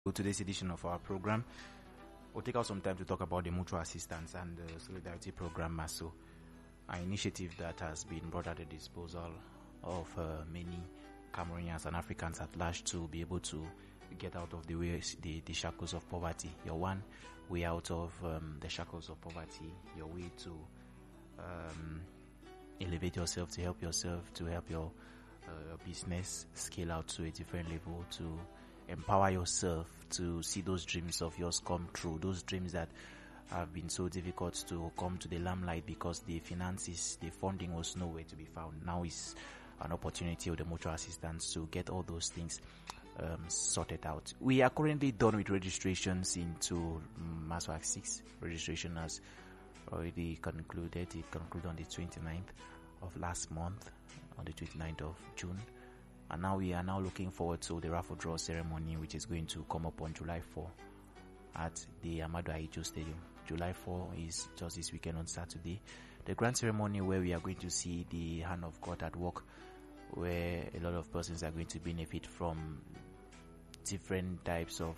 today's edition of our program. We'll take out some time to talk about the mutual assistance and the solidarity program, MASO, an initiative that has been brought at the disposal of many Cameroonians and Africans at large to be able to get out of the shackles of poverty. Your one way out of the shackles of poverty, your way to elevate yourself, to help yourself, to help your business scale out to a different level, to empower yourself to see those dreams of yours come true, those dreams that have been so difficult to come to the limelight because the finances, the funding was nowhere to be found. Now is an opportunity with the mutual assistance to get all those things sorted out. We are currently done with registrations into MASO Act 6. Registration has already concluded. It concluded on the 29th of last month, on the 29th of June. And now we are looking forward to the raffle draw ceremony, which is going to come up on July 4 at the Amadou Ahidjo Stadium. July 4 is just this weekend on Saturday. The grand ceremony where we are going to see the hand of God at work, where a lot of persons are going to benefit from different types of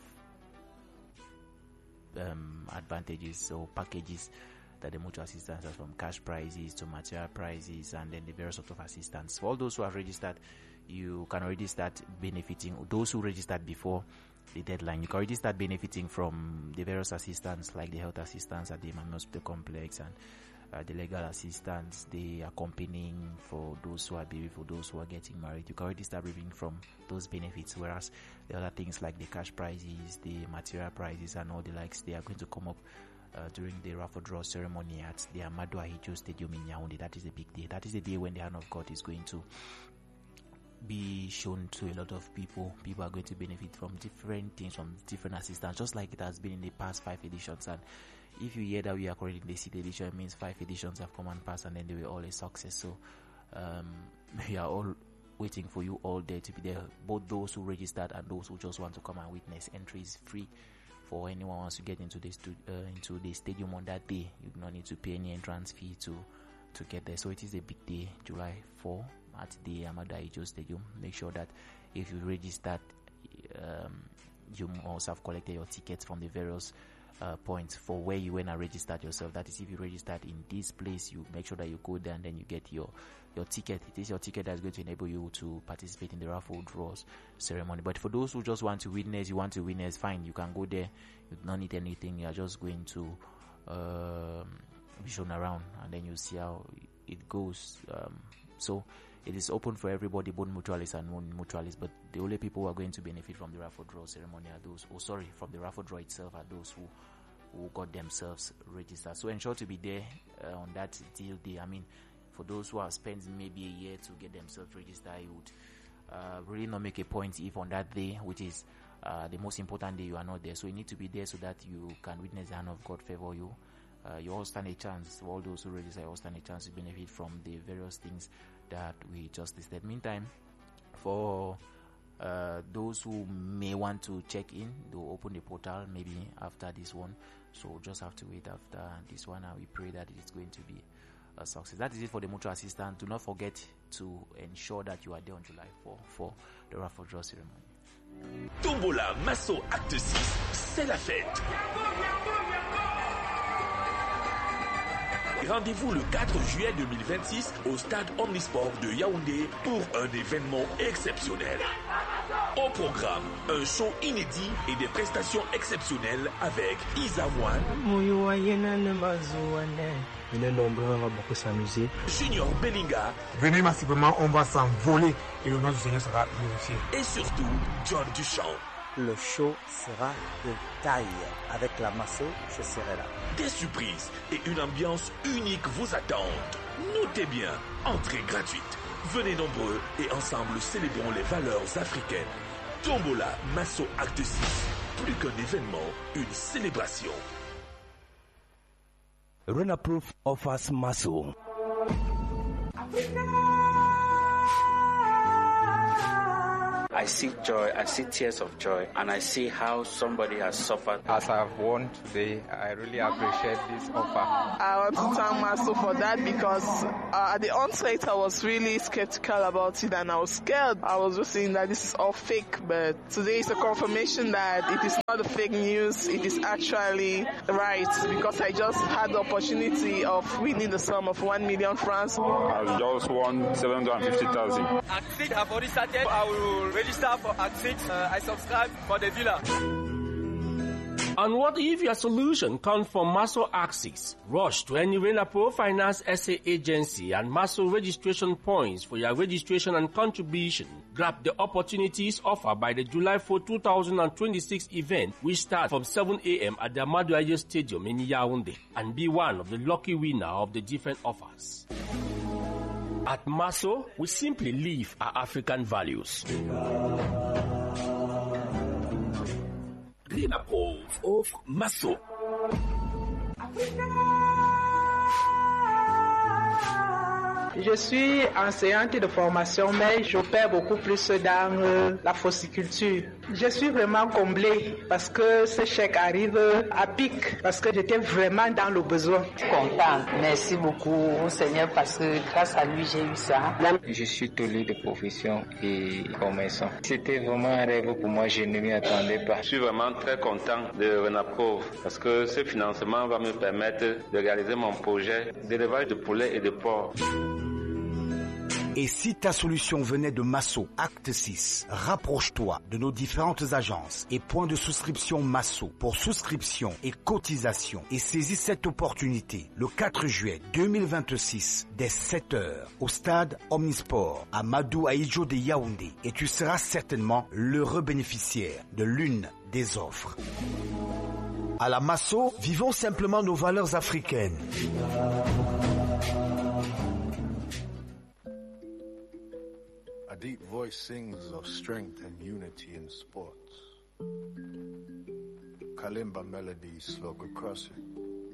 advantages or packages that the mutual assistance has, from cash prizes to material prizes and then the various sort of assistance. For all those who have registered, you can already start benefiting. Those who registered before the deadline, you can already start benefiting from the various assistance, like the health assistance at the Imam Hospital Complex and the legal assistance, the accompanying for those who are baby, for those who are getting married. You can already start reaping from those benefits, whereas the other things like the cash prizes, the material prizes and all the likes, they are going to come up during the raffle draw ceremony at the Amadou Ahidjo Stadium in Yaoundé. That is a big day. That is the day when the hand of God is going to be shown to a lot of people. People are going to benefit from different things, from different assistance, just like it has been in the past 5 editions. And if you hear that we are currently in the 6th edition, it means 5 editions have come and passed, and then they were all a success. So we are all waiting for you all there to be there, both those who registered and those who just want to come and witness. Entry is free for anyone who wants to get into the stadium on that day. You do not need to pay any entrance fee to get there. So it is a big day, July 4 at the Amadou Ahidjo Stadium. Make sure that if you registered, you also have collected your tickets from the various points for where you went and registered yourself. That is, if you registered in this place, you make sure that you go there and then you get your ticket. It is your ticket that's going to enable you to participate in the raffle draws ceremony. But for those who just want to witness, fine, you can go there. You do not need anything. You are just going to be shown around, and then you see how it goes. So it is open for everybody, both mutualists and non-mutualists, but the only people who are going to benefit from the raffle draw ceremony are those, from the raffle draw itself, are those who got themselves registered. So ensure to be there on that deal day. I mean, for those who have spent maybe a year to get themselves registered, I would really not make a point if on that day, which is the most important day, you are not there. So you need to be there so that you can witness the hand of God favor you. You all stand a chance. All those who register all stand a chance to benefit from the various things that we just listed. Meantime, for those who may want to check in, they'll open the portal maybe after this one. So just have to wait after this one, and we pray that it's going to be a success. That is it for the mutual assistance. Do not forget to ensure that you are there on July 4 for the raffle draw ceremony. Tombola MASO Acte 6, c'est la fête. Rendez-vous le 4 juillet 2026 au stade Omnisport de Yaoundé pour un événement exceptionnel. Au programme, un show inédit et des prestations exceptionnelles avec Isawan, Junior Bellinga. Venez massivement, on va s'envoler et le nom du Seigneur sera glorifié. Et surtout, John Duchamp. Le show sera de taille. Avec la MASO, je serai là. Des surprises et une ambiance unique vous attendent. Notez bien, entrée gratuite. Venez nombreux et ensemble célébrons les valeurs africaines. Tombola MASO Acte 6. Plus qu'un événement, une célébration. Renaproof offers MASO. I see joy, I see tears of joy, and I see how somebody has suffered. As I've won today, I really appreciate this offer. I want to thank Maso for that because at the onset I was really skeptical about it and I was scared. I was just saying that this is all fake, but today is a confirmation that it is not a fake news, it is actually right because I just had the opportunity of winning the sum of 1 million francs. I just won 750,000. Axit have already started. I will register for Axit. I subscribe for the villa. And what if your solution comes from Maso Axis? Rush to any Renapro Finance SA agency and Maso registration points for your registration and contribution. Grab the opportunities offered by the July 4, 2026 event, which starts from 7 a.m. at the Amadou Aye Stadium in Yaoundé, and be one of the lucky winners of the different offers. At Maso, we simply live our African values. Renapro of Maso. Je suis enseignante de formation, mais j'opère beaucoup plus dans la fossiculture. Je suis vraiment comblée parce que ce chèque arrive à pic, parce que j'étais vraiment dans le besoin. Content, merci beaucoup au Seigneur parce que grâce à lui j'ai eu ça. Je suis tolé de profession et commerçant. C'était vraiment un rêve pour moi, je ne m'y attendais pas. Je suis vraiment très content de Renapro parce que ce financement va me permettre de réaliser mon projet d'élevage de poulets et de porcs. Et si ta solution venait de Maso, acte 6, rapproche-toi de nos différentes agences et points de souscription Maso pour souscription et cotisation et saisis cette opportunité le 4 juillet 2026 dès 7h au stade Omnisport à Amadou Aye de Yaoundé et tu seras certainement l'heureux bénéficiaire de l'une des offres. À la Maso, vivons simplement nos valeurs africaines. A deep voice sings of strength and unity in sports. Kalimba melodies slog across it,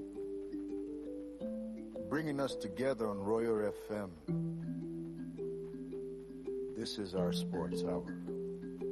bringing us together on Royal FM. This is our sports hour.